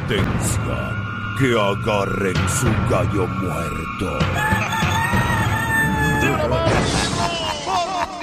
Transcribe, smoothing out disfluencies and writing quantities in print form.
competencia. Que agarren su gallo muerto. ¡Sí, una más!